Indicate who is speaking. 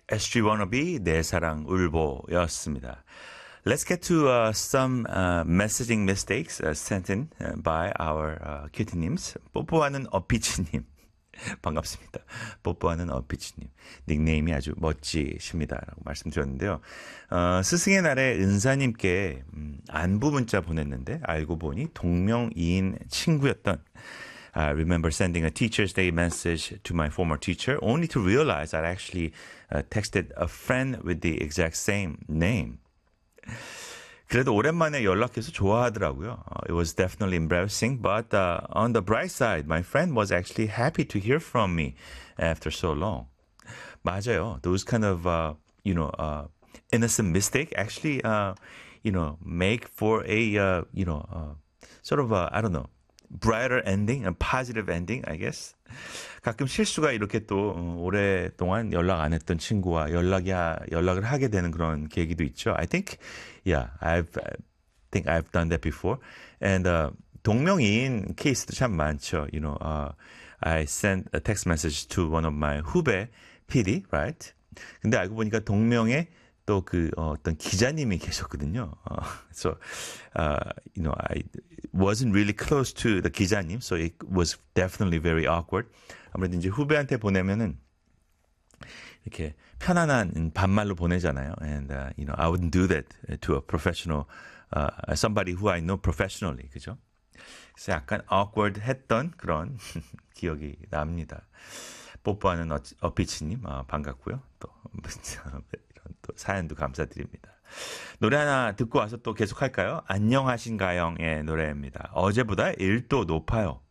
Speaker 1: SG Wannabe 내 사랑 울보였습니다. Let's get to some messaging mistakes sent in by our cutie-nims. 뽀뽀하는 어피치님. 반갑습니다. 뽀뽀하는 어피치님. 닉네임이 아주 멋지십니다. 라고 말씀드렸는데요. 스승의 날에 은사님께 안부 문자 보냈는데 알고 보니 동명이인 친구였던 I remember sending a Teacher's Day message to my former teacher only to realize I actually texted a friend with the exact same name. 그래도 오랜만에 연락해서 좋아하더라고요. It was definitely embarrassing, but on the bright side, my friend was actually happy to hear from me after so long. 맞아요. Those kind of, innocent mistake actually, make for a, sort of, I don't know, brighter ending, a positive ending, I guess. 가끔 실수가 이렇게 또 오랫동안 연락 안 했던 친구와 연락을 하게 되는 그런 계기도 있죠. I think I've done that before. And 동명이인 케이스도 참 많죠. I sent a text message to one of my 후배 PD, right? 근데 알고 보니까 동명의 또 어떤 기자님이 계셨거든요. So, I wasn't really close to the 기자님, so it was definitely very awkward. 아무래도 이제 후배한테 보내면은 이렇게 편안한 반말로 보내잖아요. And, I wouldn't do that to a professional, somebody who I know professionally, 그죠? 그래서 약간 awkward 했던 그런 기억이 납니다. 뽀뽀하는 어피치님, 반갑고요. 또, 또 사연도 감사드립니다. 노래 하나 듣고 와서 또 계속 할까요? 안녕하신가영의 노래입니다. 어제보다 1도 높아요.